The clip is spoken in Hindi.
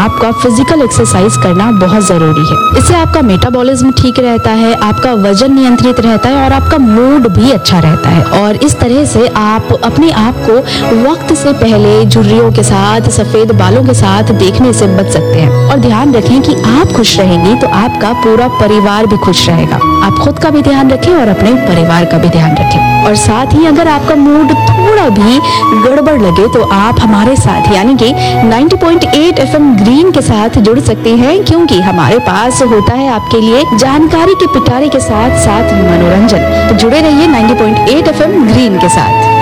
आपका फिजिकल एक्सरसाइज करना बहुत जरूरी है। इससे आपका मेटाबॉलिज्म ठीक रहता है, आपका वजन नियंत्रित रहता है और आपका मूड भी अच्छा रहता है। और इस तरह से आप अपने आप को वक्त से पहले झुर्रियों के साथ, सफेद बालों के साथ देखने से बच सकते हैं। और ध्यान रखें कि आप खुश रहेंगी तो आपका पूरा परिवार भी खुश रहेगा। आप खुद का भी ध्यान रखें और अपने परिवार का भी ध्यान रखें। और साथ ही अगर आपका मूड थोड़ा भी गड़बड़ लगे तो आप हमारे साथ यानी कि 90.8 FM ग्रीन के साथ जुड़ सकते हैं, क्योंकि हमारे पास होता है आपके लिए जानकारी के पिटारे के साथ साथ मनोरंजन। तो जुड़े रहिए 90.8 FM ग्रीन के साथ।